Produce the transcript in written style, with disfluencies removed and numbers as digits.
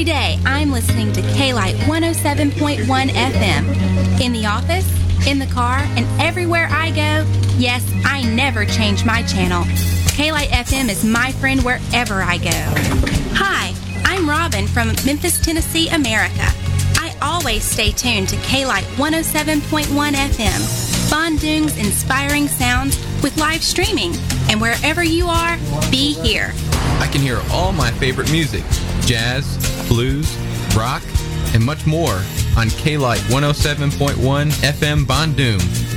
Every day, I'm listening to K-Light 107.1 FM. In the office, in the car, and everywhere I go, yes, I never change my channel. K-Light FM is my friend wherever I go. Hi, I'm Robin from Memphis, Tennessee, America. I always stay tuned to K-Light 107.1 FM. Bondung's inspiring sounds with live streaming. And wherever you are, be here. I can hear all my favorite music, jazz, blues, rock, and much more on K-Light 107.1 FM Bandung.